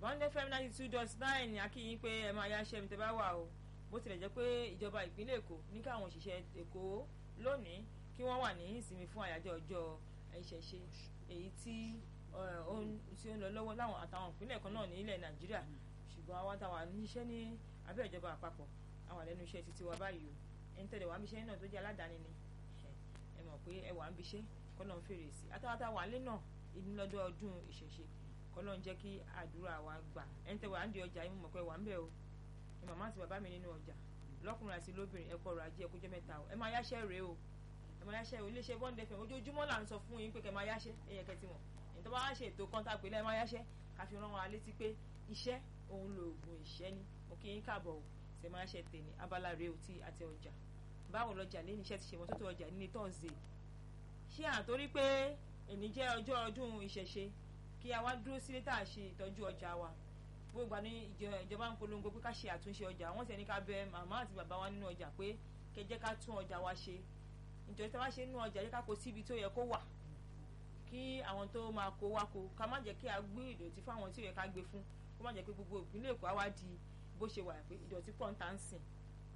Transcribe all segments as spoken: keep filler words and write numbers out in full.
Bond F M ninety two dot nine akíyín pé ẹ máa yáṣẹ́ mi tẹ́ bá wà o bó tilẹ̀ jẹ́ pé ìjọba ìpínlẹ̀ Èkó ní káwọn òṣìṣẹ́ Èkó lónìí kí wọ́n wà ní ìsinmi fún àyájọ́ ọjọ́ ìṣẹ̀ṣe èyí tí ó ń lọ lọ́wọ́ láwọn àtàwọn ìpínlẹ̀ kan náà ní ilẹ̀ Nàìjíríà ṣùgbọ́n àwọn táwa níṣẹ́ ní abẹ́ ìjọba àpapọ̀ àwọn àlẹ́nu iṣẹ́ títí wa báyìí o ẹni tẹ̀lé wa ń bíṣẹ́ náà tó jẹ́ aládàáni ni ẹ mọ̀ pé ẹ wà ń bíṣẹ́ kọ́nà ń fèrè sí àtàwátà wà lé náà ìdúnlọ́dọ̀ ọdún ìṣẹ̀ṣe kọ́nà ń jẹ́ kí àdúrà wa gbà ẹni tẹ̀lé wa ń di ọjà yìí mọ̀ pé wà ń bẹ̀ o ẹ màmá àti bàbá mi nínú ọjà lọ́kùnrin àti lóbìnrin ẹ kọ́ ọrọ̀ ajé ẹ kó jẹ́ mẹ́ta o ẹ máa yáṣẹ́ rèé o ẹ máa yáṣẹ́ o iléeṣẹ́ Bond F M ojoojúmọ́ là ń sọ fún yín pé kẹ́ máa yáṣẹ́ ẹ̀yẹ kẹ́tì mọ̀ èyí tó bá wá ṣe ètò kọ́ńtà pé lẹ́ẹ̀ máa yáṣẹ́ ká fi rán wa létí pé iṣẹ́ òun lòògùn ìṣẹ́ ni mo kí yín káàbọ̀ o ṣe máa ṣe tèmi abala rèé o tí àti ọjà báwo lọjà lẹ́ni iṣẹ́ ti ṣe mọ́tótó ọjà ní tọ́sídẹ̀ẹ́ ṣé àtórí pé èní jẹ́ ọjọ́ ọdún ìṣẹ̀ṣe kí a wá dúró sílé tá a ṣe ìtọ́jú ọjà wa gbogbo ní ìjọba ń polongo pé ká ṣe àtúnṣe ọjà wọ́n sì ní ká bẹ màmá àti bàbá wa nínú ọjà pé kẹjẹ́ ká tún ọjà wa ṣe nítorí tí a bá ṣe nínú ọjà yẹ ká kó síbi tó yẹ kó wà kí àwọn tó máa kó wá kó ká má jẹ́ kí a gbé ìdọ̀tí fáwọn tí ó yẹ ká gbé fún kó má jẹ́ pé gbogbo ìpínlẹ̀ Èkó á wá di bó ṣe wà pé ìdọ̀tí pọ̀ ń tà ń sìn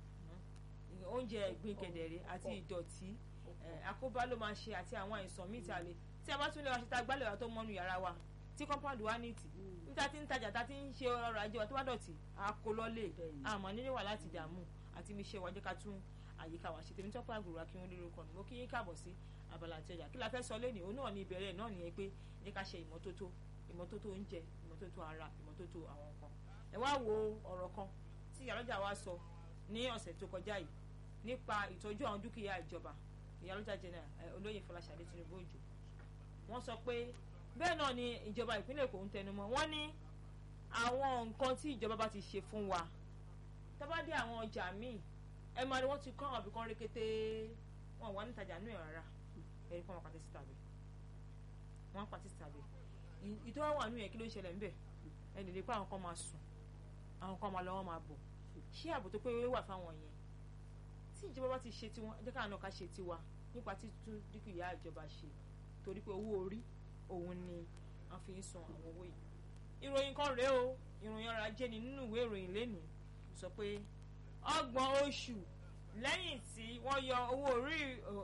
oúnjẹ ìgbín kẹ̀dẹ̀rẹ̀ àti ìdọ̀tí àkóbá ló máa ṣe àti àwọn àìsàn míì tí a lè tí a bá tún lè wá ṣe tá a gbálẹ̀ wa tó mọ́nu yàrá wa tí compound wa ní tì níta tí ń tajà tá ti ń ṣe ọrọ̀ ajé wa tó bá dọ̀tí a kó lọ́lẹ̀ àmọ́ nílé wà láti dààmú àti mi ṣe wá jẹ́ ká tún àyíká wa ṣe tèmi tọ́pọ̀ àgùrà kí wọ́n lè lórúkọ mi mo kí yín káàbọ̀ sí abala àti ọjà kí la fẹ́ sọ lẹ́nìí òun náà ní ìbẹ̀rẹ̀ náà nìyẹn pé ní ká ṣe ìmọ́tótó ìmọ́tótó oúnjẹ ìmọ́tótó ara ìmọ́tótó àwọn nǹkan ẹ wá wo ọ̀rọ̀ kan tí ìyálọ́jà wa sọ ní ọ̀sẹ̀ tó kọjá yìí nípa ìtọ́jú àwọn dúkìá ìjọba ìyálọ́jà general olóyè Fọláṣadé Tinubu Òjó wọ́n sọ pé bẹ́ẹ̀ náà ni ìjọba ìpínlẹ̀ Èkó ń tẹnumọ́ wọ́n ní àwọn nǹkan tí ìjọba bá ti ṣe fún wa tá bá dé àwọn ọjà míì ẹ máa ní wọ́n ti kọ́ àwọn ibìkan rékété wọn wà nítajà nú ẹ̀ rárá ẹ̀rí fún wọn pàtẹ́ síta bẹ̀ wọ́n pàtẹ́ síta bẹ̀ ìtọ́wọ́ wà nú ẹ̀ kí ló ń ṣẹlẹ̀ ńbẹ̀ ẹ lè lè pa àwọn kan máa sùn àwọn kan máa lọ wọ́n máa bọ̀ ṣé ààbò tó pé wà fáwọn yẹn tí ìjọba bá ti ṣe tiwọn ẹ jẹ́ káwọn náà ká ṣe tiwa nípa títún dúkìá ìjọba ṣe torí pé owó orí òun ni a fi ń san àwọn owó yìí ìròyìn kan rèé o ìròyìn ọrọ̀ ajé ni nínú ìwé ìròyìn lẹ́nu sọ pé ọgbọ̀n oṣù lẹ́yìn tí wọ́n yọ owó orí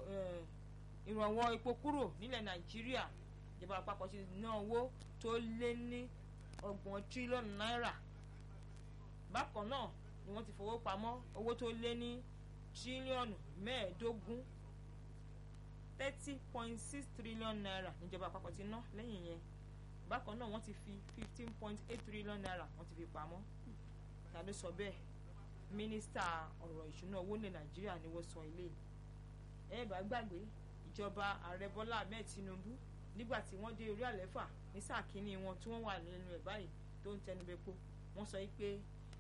ìrànwọ́ epo kúrò nílẹ̀ Nàìjíríà ìjọba àpapọ̀ ti ná owó tó lé ní ọgbọ̀n tírílíọ̀nù náírà bákan náà ni wọ́n ti fowó pamọ́ owó tó lé ní tírílíọ̀nù mẹ́ẹ̀ẹ́dógún thirty point six trillion naira níjọba àpapọ̀ ti ná lẹ́yìn yẹn bákan náà wọ́n ti fi fifteen point eight trillion naira wọ́n ti fi pamọ́ ta ló sọ bẹ́ẹ̀ mínísítà ọ̀rọ̀ ìṣúná owó ní Nàìjíríà ni wọ́n sọ ilé ẹ bá gbàgbé ìjọba ààrẹ Bọ́lá Ahmed Tinubu nígbà tí wọ́n dé orí àléfà ní sáà kínní wọn tí wọ́n wà nínú ẹ̀ báyìí tó ń tẹnubẹ́pọ̀ wọ́n sọ pé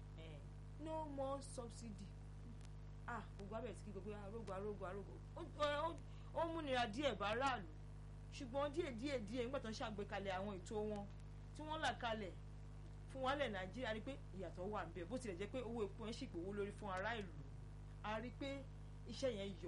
no more subsidy ah gbogbo abẹ́ tí kí gbogbo arógo arógo arógo ó múnira díẹ̀ bá ráàlú ṣùgbọ́n díẹ̀ díẹ̀ díẹ̀ nígbà tó ń ṣàgbékalẹ̀ àwọn ètò wọn tí wọ́n là kalẹ̀ fún wọn lẹ̀ Nàìjíríà rí pé ìyàtọ̀ wà ń bẹ bó tilẹ̀ jẹ́ pé owó epo yẹn sì gbówó lórí fún ará ìlú a rí pé iṣẹ́ yẹn yọ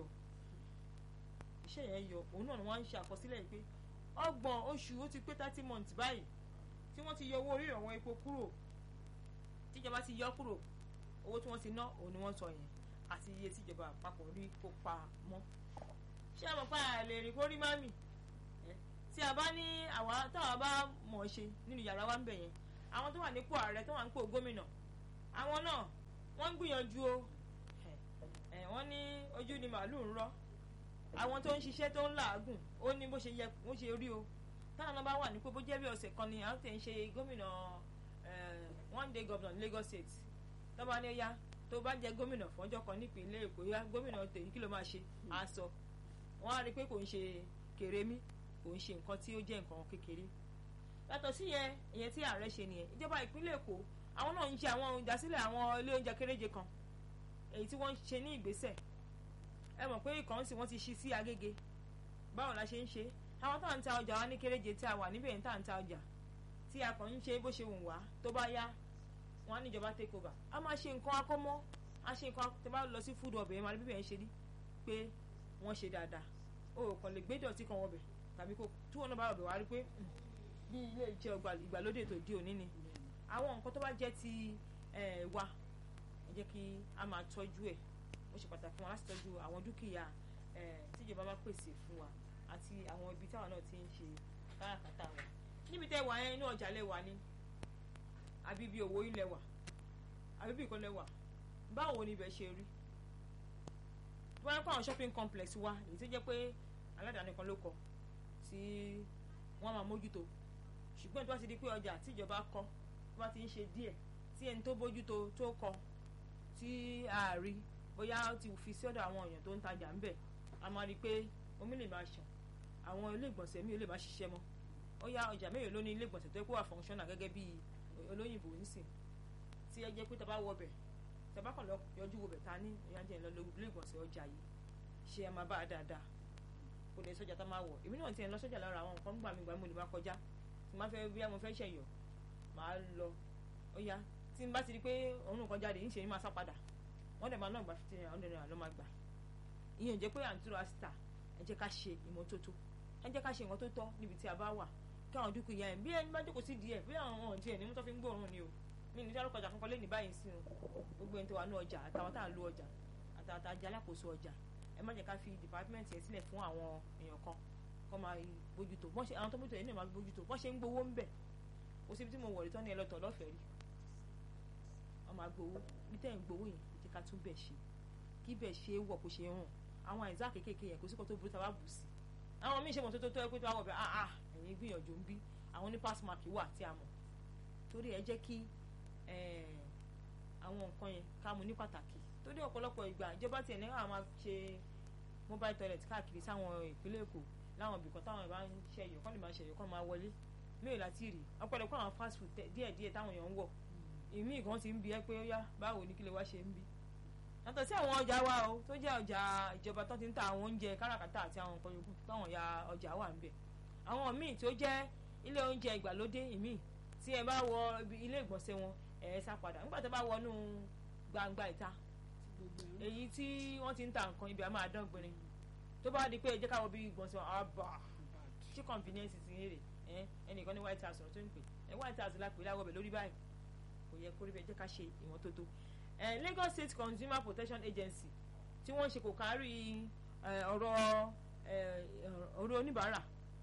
iṣẹ́ yẹn yọ òun náà ni wọ́n ń ṣe àkọsílẹ̀ yìí pé ọgbọ̀n oṣù ó ti pé thirty months báyìí tí wọ́n ti yọ owó orí ìrànwọ́ epo kúrò tíjọba ti yọ kúrò owó tí wọ́n ti ná òun ni wọ́n sọ yẹn àti iye tíjọba àpapọ̀ rí kó pa mọ́ ṣé àwọn pa àlè rí kó rí mami tí a bá ní àwa táwa bá mọ̀ ọ́ ṣe nínú yàrá wa ń bẹ̀ yẹn àwọn tó wà nípò ààrẹ tó wà nípò gómìnà àwọn náà wọ́n ń gbìyànjú o wọ́n ní ojú ni màálù ń rọ́ àwọn tó ń ṣiṣẹ́ tó ń làágùn ó ní bó ṣe yẹ bó ṣe rí o táwọn náà bá wà nípò bó jẹ́ bí ọ̀sẹ̀ kan ni àwọn tẹ̀ ń ṣe gómìnà one day governor ní Lagos State tó bá ní yá tó bá jẹ́ gómìnà fọ́jọ́ kan nípìnlẹ̀ Èkó yá gómìnà tèyí kí ló máa ṣe á sọ wọ́n á rí i pé kò ń ṣe kèrémí kò ń ṣe nǹkan tí ó jẹ́ nǹkan kékeré yàtọ̀ sí yẹn ìyẹn tí ààrẹ ṣe nìyẹn ìjọba ìpínlẹ̀ Èkó àwọn náà ń ṣe àwọn ìdásílẹ̀ àwọn ilé oúnjẹ kéréje kan èyí tí wọ́n ń ṣe ní ìgbésẹ̀ ẹ mọ̀ pé ìkànnì sì wọ́n ti ṣí sí Agége báwo la ṣe ń ṣe àwọn táwọn ń ta ọjà wa ní kéréje tí a wà níbẹ̀ ń tà ń ta ọjà tí a kàn ń ṣe bó ṣe wù wá tó bá yá wọn á níjọba take over a máa ṣe nǹkan akọ́mọ́ a ṣe nǹkan tó bá lọ sí food ọbẹ̀ yẹn máa rí bíbẹ̀ yẹn ṣe rí pé wọ́n ṣe dáadáa o kàn lè gbé dọ̀tí kan wọbẹ̀ tàbí kó tí wọn náà bá wọbẹ̀ wá rí pé bí ilé iṣẹ́ ìgbàlódé tó di òní ni àwọn nǹkan tó bá jẹ́ ti wa ẹ jẹ́ kí a máa tọ́jú ẹ̀ ó ṣe pàtàkì fún wa láti tọ́jú àwọn dúkìá tíjọba bá pèsè fún wa àti àwọn ibi táwọn náà ti ń ṣe káràkátà wa níbi tẹ́ wà yẹn inú ọjà lẹ́wà ni àbí bí òwò ilẹ̀ wà àbí bí ìkọ́ lẹ́wà báwo ni ibẹ̀ ṣe rí wọ́n yẹ kó àwọn shopping complex wa èyí tó jẹ́ pé aládàáni kan ló kọ́ tí wọ́n máa mójútó ṣùgbọ́n tó bá ti di pé ọjà tíjọba kọ́ tó bá ti ń ṣe díẹ̀ tí ẹni tó bójútó tó kọ́ tí a rí bóyá ó ti fi sí ọ̀dọ̀ àwọn èèyàn tó ń tajà ńbẹ̀ a máa rí i pé omi lè máa ṣàn àwọn ilé ìgbọ̀nsẹ̀ mi ò lè máa ṣiṣẹ́ mọ́ ó yá ọjà mélòó ló ní ilé ìgbọ̀nsẹ̀ tó yẹ kó wà functional gẹ́gẹ́ bí olóyìnbó nísìn tí ẹ jẹ́ pé tàbá wọ bẹ̀ tàbá kàn lọ yọjú wo bẹ̀ ta ní ìyá jẹ́ lọ ilé ìgbọ̀nsẹ̀ ọjà yìí ṣé ẹ máa bá a dáadáa kò lè sọ́jà tá máa wọ̀ èmi náà ti ẹ̀ lọ sọ́jà lára àwọn nǹkan gbà mí gbà mí mo lè máa kọjá tí máa fẹ́ bí mo fẹ́ ṣẹ̀yọ̀ máa lọ ó yá tí n bá ti di pé òun kan jáde níṣẹ́ ni máa sá padà wọ́n dẹ̀ máa náà gba fifteen hundred naira ló máa gbà ìyẹn ò jẹ́ pé àǹtúrà síta ẹ jẹ́ ká ṣe ìmọ́tótó ẹ jẹ́ ká ṣe nǹkan tó tọ́ níbi tí a bá wà kí àwọn dúkìá yẹn bí ẹni bá jókòó sí díẹ̀ bí àwọn ọ̀hún díẹ̀ ní mú tó fi ń gbóòórùn ni o mi ní sáré kọjá kankan lé ní báyìí sí o gbogbo ẹni tó wà ní ọjà àtàwọn tá à ń lo ọjà àtàwọn tá a jẹ alákòóso ọjà ẹ má jẹ́ ká fi dìpátímẹ́ǹtì yẹn sílẹ̀ fún àwọn èèyàn kan kọ́ máa bójútó bọ́n ṣe àwọn tó bójútó yẹn náà máa bójútó bọ́n ṣe ń gbowó ń bẹ̀ kò síbi tí mo wọ̀ ìtọ́ni ẹ lọ́tọ̀ lọ́fẹ̀ẹ́ rí wọ́n máa gbowó bí tẹ́ ń gbowó yẹn kò jẹ́ ká tún bẹ̀ ṣe kí bẹ̀ ṣe wọ̀ kó ṣe hàn àwọn àìsá kéékèèké yẹn kò sí kó tó burú tá a bá bù sí àwọn míì ṣe mọ̀ tó tó tó ẹ pé tó wà wọ̀ bẹ́ẹ̀ ah ah ẹ̀yin gbìyànjú ń bí àwọn ní pass mark wà tí a mọ̀ torí ẹ jẹ́ kí àwọn nǹkan yẹn ká mú ní pàtàkì torí ọ̀pọ̀lọpọ̀ ìgbà ìjọba tiẹ̀ ní àwọn máa ṣe mobile toilet káàkiri sáwọn ìpínlẹ̀ Èkó láwọn ibìkan táwọn ìbá ń ṣẹyọ kọ́ lè máa ṣẹyọ kọ́ máa wọlé mẹ́rin láti rí ọ̀pọ̀lọpọ̀ àwọn fast food díẹ̀díẹ̀ táwọn èèyàn ń wọ̀ ìmí ìkan ti ń bi ẹ́ pé ó yá báwo ni kí lè wá ṣe ń bí yàtọ̀ sí àwọn ọjà wa o tó jẹ́ ọjà ìjọba tó ti ń ta àwọn oúnjẹ káràkátà àti àwọn nǹkan yòókù táwọn ya ọjà wà ń bẹ̀ àwọn míì tó jẹ́ ilé oúnjẹ ìgbàlódé ìmí tí ẹ bá wọ ilé ìgbọ̀nsẹ̀ wọn ẹ̀ ẹ́ sá padà nígbà tó bá wọnú gbangba ìta èyí tí wọ́n ti ń ta nǹkan ibi a máa dán gbìnrin tó bá di pé ẹ jẹ́ káwọ́ bí ìgbọ̀nsẹ̀ wọn àbà ṣé convenience ti ń rè ẹnìkan ní White House ọ̀rọ̀ tó ń pè ẹ White House la pè láwọ̀ bẹ̀ lórí báyìí kò yẹ kó rí bẹ́ẹ̀ jẹ́ ká ṣe ìmọ́tótó Lagos State Consumer Protection Agency tí wọ́n ń ṣe kò kárí ọ̀rọ̀ ọ̀rọ̀ oníbàárà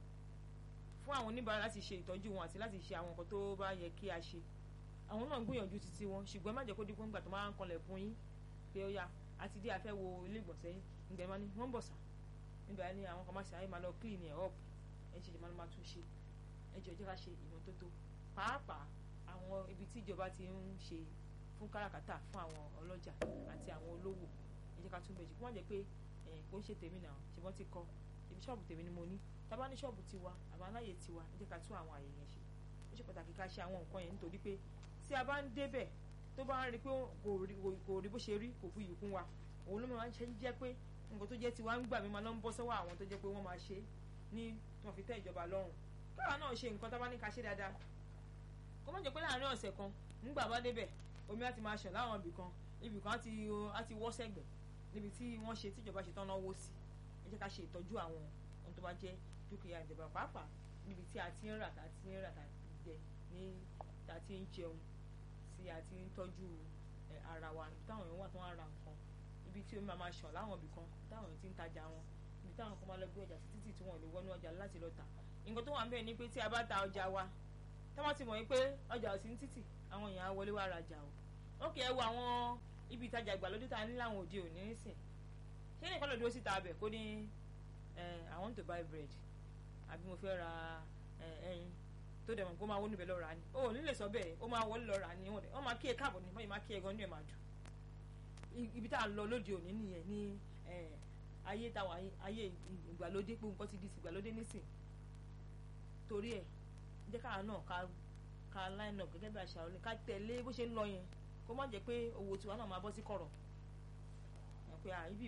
fún àwọn oníbàárà láti ṣe ìtọ́jú wọn àti láti ṣe àwọn nǹkan tó bá yẹ kí a ṣe àwọn náà ń gbìyànjú títí wọn ṣùgbọ́n má jẹ́ kó dín fún ìgbà tó máa ń kanlẹ̀ fún yín pé ó yá àti dé afẹ́ wo ilé ìgbọ̀nsẹ̀ yín nígbà máa ní wọ́n ń bọ̀ sá nígbà ní àwọn kan máa ṣe àyè máa lọ clean ẹ̀ up ẹ̀ ṣe máa máa tún ṣe ẹ jọ̀ọ́ jẹ́ ká ṣe ìmọ́tótó pàápàá àwọn ibi tí ìjọba ti ń ṣe fún káràkátà fún àwọn ọlọ́jà àti àwọn olówó ẹ jẹ́ ká tún bẹ̀ jù kó má jẹ́ pé kò ń ṣe tèmi náà ṣùgbọ́n ti kọ́ ibi ṣọ́ọ̀bù tèmi ni mo ní tábà ní ṣọ́ọ̀bù tiwa àbá láyè tiwa ẹ jẹ́ ká tún àwọn àyè yẹn ṣe ó ṣe pàtàkì ká ṣe àwọn nǹkan yẹn nítorí pé tí a bá ń débẹ̀ tó bá ń rí pé kò rí bó ṣe rí kò fún yìí fún wa òun ló máa ń ṣe jẹ́ pé nǹkan tó jẹ́ tiwa ń gbà mí máa lọ ń bọ́ sọ́wọ́ àwọn tó jẹ́ pé wọ́n máa ṣe ní tí wọ́n fi tẹ́ ìjọba lọ́rùn káwa náà ṣe nǹkan tábà ní ká ṣe dáadáa kó má jẹ́ pé láàárín ọ̀sẹ̀ kan nígbà bá débẹ̀ omi á ti máa ṣàn láwọn ibì kan ibì kan á ti wọ́ sẹ́gbẹ̀ níbi tí wọ́n ṣe tíjọba ṣe tán náwó sí ẹ jẹ́ ká ṣe ìtọ́jú àwọn ohun tó bá jẹ́ dúkìá ìjọba pàápàá níbi tí a ti ń rà tá a ti ń rà tá a ti jẹ ní tá a ti ń jẹun tí a ti ń tọ́jú ara wa ibi táwọn èèyàn wà tó ń ra nǹkan ibi tí omi máa ṣàn láwọn ibì kan táwọn èèyàn ti ń tajà wọn ibi táwọn kan máa lọ gbé ọjà sí títì tí wọn ò lè wọnú ọjà láti lọ tà nǹkan tó wà ń bẹ̀ ni pé tí a bá ta ọjà wa táwọn ti mọ̀ wípé ọjà ò sí ní títì àwọn èèyàn á wọlé wá rajà o ókè ẹ wo àwọn ibi ìtajà ìgbàlódé tá a ní láwọn òde òní nísìn ṣé nìkan lè dúró síta abẹ kó ní I want to buy bread àbí mo fẹ́ ra ẹyin tó dẹ̀ mọ̀ kó máa wọ́n níbẹ̀ lọ rà ni ó ní lè sọ bẹ́ẹ̀ ó máa wọlé lọ rà ni wọ́n máa kí ẹ káàbọ̀ ni wọ́n yìí máa kí ẹ gan ní ẹ̀ máa dùn ibi tá a lọ lóde òní nìyẹn ní ayé táwọn ayé ìgbàlódé pé nǹkan ti di ìgbàlódé nísìn torí ẹ̀ jẹ́ káà náà ká ká line up gẹ́gẹ́ bí àṣà òní ká tẹ̀lé bó ṣe ń lọ yẹn kó má jẹ́ pé owó tiwa náà máa bọ́ sí kọ̀rọ̀ ẹ̀ pé à ibi